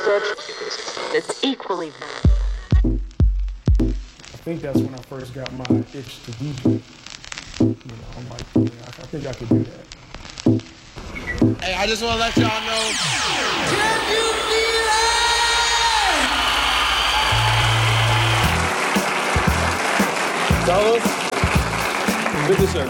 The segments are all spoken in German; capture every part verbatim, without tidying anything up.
It's equally. I think that's when I first got my itch to D J. You know, I'm like, yeah, I think I could do that. Hey, I just want to let y'all know. Can you feel it? Servus. Bitte schön.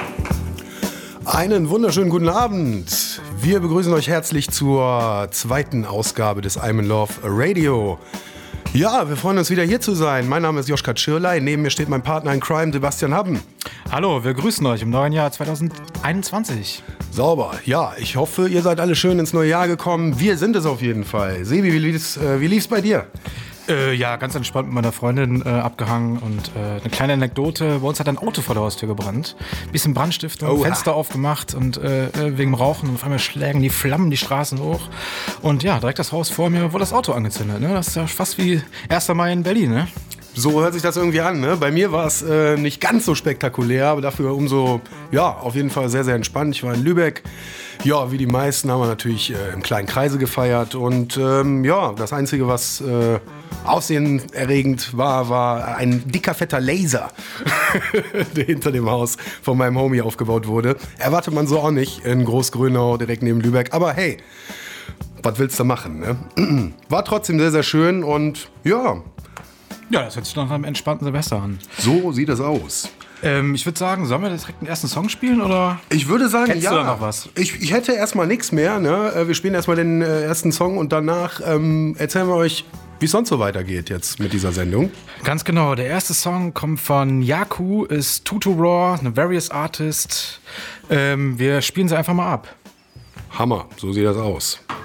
Einen wunderschönen guten Abend. Wir begrüßen euch herzlich zur zweiten Ausgabe des I'm in Love Radio. Ja, wir freuen uns wieder hier zu sein. Mein Name ist Joschka Tschirley. Neben mir steht mein Partner in Crime, Sebastian Haben. Hallo, wir grüßen euch im neuen Jahr zwanzig einundzwanzig. Sauber. Ja, ich hoffe, ihr seid alle schön ins neue Jahr gekommen. Wir sind es auf jeden Fall. Sebi, wie lief's, äh, wie lief's bei dir? Äh, ja, ganz entspannt mit meiner Freundin äh, abgehangen und äh, eine kleine Anekdote. Bei uns hat ein Auto vor der Haustür gebrannt. Bisschen Brandstiftung, Oha. Fenster aufgemacht und äh, wegen dem Rauchen. Und auf einmal schlägen die Flammen die Straßen hoch. Und ja, direkt das Haus vor mir wurde das Auto angezündet. Ne? Das ist ja fast wie erster Mai in Berlin, ne? So hört sich das irgendwie an, ne? Bei mir war es äh, nicht ganz so spektakulär, aber dafür umso, ja, auf jeden Fall sehr, sehr entspannt. Ich war in Lübeck. Ja, wie die meisten haben wir natürlich äh, im kleinen Kreise gefeiert. Und ähm, ja, das Einzige, was äh, aufsehenerregend war, war ein dicker, fetter Laser, der hinter dem Haus von meinem Homie aufgebaut wurde. Erwartet man so auch nicht in Großgrünau, direkt neben Lübeck. Aber hey, was willst du machen, ne? War trotzdem sehr, sehr schön und ja... Ja, das hört sich nach einem entspannten Silvester an. So sieht es aus. Ähm, ich würde sagen, sollen wir direkt den ersten Song spielen, oder? Ich würde sagen, Kennst ja. du da noch was? Ich, ich hätte erstmal nichts mehr, ne? Wir spielen erstmal den äh, ersten Song und danach ähm, erzählen wir euch, wie es sonst so weitergeht jetzt mit dieser Sendung. Ganz genau. Der erste Song kommt von Yaku, ist Tutu Raw, eine Various Artist. Ähm, wir spielen sie einfach mal ab. Hammer, so sieht das aus.